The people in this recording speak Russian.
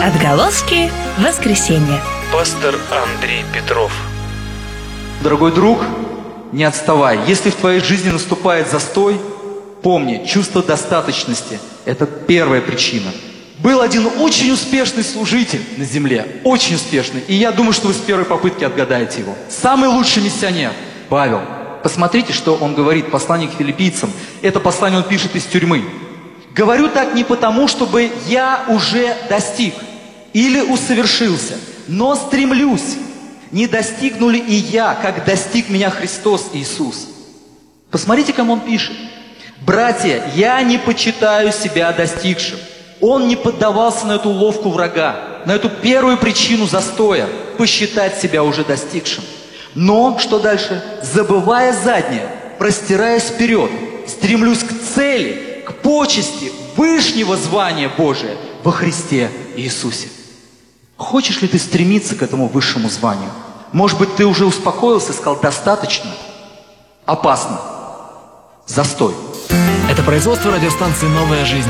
Отголоски воскресенья. Пастор Андрей Петров. Дорогой друг, не отставай. Если в твоей жизни наступает застой, помни, чувство достаточности – это первая причина. Был один очень успешный служитель на земле, очень успешный, и я думаю, что вы с первой попытки отгадаете его. Самый лучший миссионер – Павел. Посмотрите, что он говорит, послание к филиппийцам. Это послание он пишет из тюрьмы. «Говорю так не потому, чтобы я уже достиг или усовершился, но стремлюсь, не достигну ли и я, как достиг меня Христос Иисус». Посмотрите, кому он пишет. «Братья, я не почитаю себя достигшим». Он не поддавался на эту уловку врага, на эту первую причину застоя, посчитать себя уже достигшим. Но, что дальше? «Забывая заднее, простираясь вперед, стремлюсь к цели, к почести вышнего звания Божия во Христе Иисусе». Хочешь ли ты стремиться к этому высшему званию? Может быть, ты уже успокоился и сказал: достаточно? Опасно. Застой. Это производство радиостанции «Новая жизнь».